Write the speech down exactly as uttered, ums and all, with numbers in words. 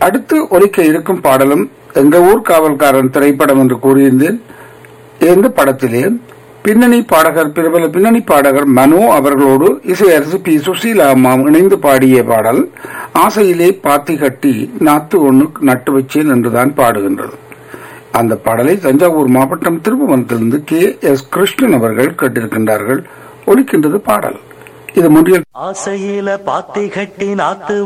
அடுத்து ஒலிக்க இருக்கும் பாடலும் எங்க ஊர் காவல்காரன் திரைப்படம் என்று கூறியிருந்தேன். இந்த படத்திலே பின்னணி பாடகர் பிரபல பின்னணி பாடகர் மனோ அவர்களோடு இசையரசு பி சுசீலா அம்மா இணைந்து பாடிய பாடல் ஆசையிலே பாத்தி கட்டி நாத்து ஒண்ணு நட்டு வச்சேன் என்றுதான் பாடுகின்றது. அந்த பாடலை தஞ்சாவூர் மாவட்டம் திருப்புவனத்திலிருந்து கே எஸ் கிருஷ்ணன் அவர்கள் கேட்டிருக்கின்றார்கள். ஒலிக்கின்றது பாடல். இது முன்றியல் ஆசையில பாத்தி கட்டி நாத்து